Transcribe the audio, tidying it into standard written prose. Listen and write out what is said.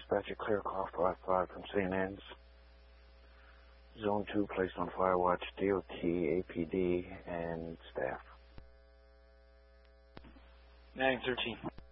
Dispatcher clear call 5-5 from St. Anne's. Zone 2 placed on fire watch, DOT, APD, and staff. 913.